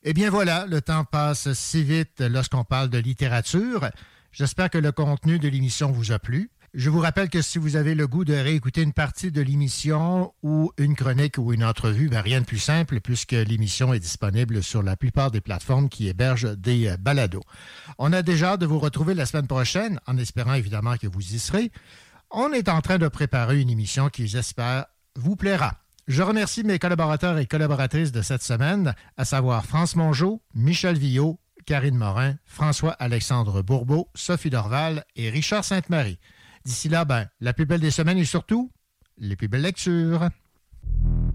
Eh bien voilà, le temps passe si vite lorsqu'on parle de littérature. J'espère que le contenu de l'émission vous a plu. Je vous rappelle que si vous avez le goût de réécouter une partie de l'émission ou une chronique ou une entrevue, rien de plus simple puisque l'émission est disponible sur la plupart des plateformes qui hébergent des balados. On a déjà hâte de vous retrouver la semaine prochaine, en espérant évidemment que vous y serez. On est en train de préparer une émission qui, j'espère, vous plaira. Je remercie mes collaborateurs et collaboratrices de cette semaine, à savoir France Mongeau, Michel Villot, Karine Morin, François-Alexandre Bourbeau, Sophie Dorval et Richard Sainte-Marie. D'ici là, la plus belle des semaines et surtout, les plus belles lectures.